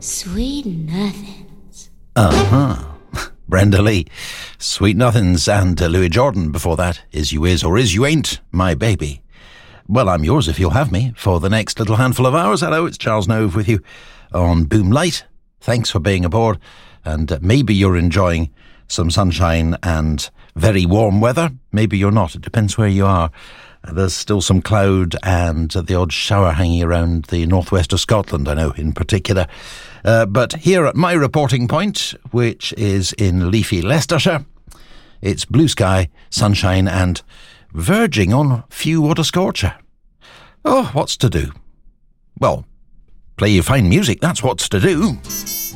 Sweet Nothings. Brenda Lee, Sweet Nothings, and Louis Jordan before that, Is You Is or Is You Ain't, My Baby. Well, I'm yours if you'll have me for the next little handful of hours. Hello, it's Charles Nove with you on Boom Light. Thanks for being aboard, and maybe you're enjoying some sunshine and very warm weather. Maybe you're not. It depends where you are. There's still some cloud and the odd shower hanging around the northwest of Scotland, I know, in particular. But here at my reporting point, which is in leafy Leicestershire, it's blue sky, sunshine, and verging on few water scorcher. Oh, what's to do? Well, play your fine music, that's what's to do.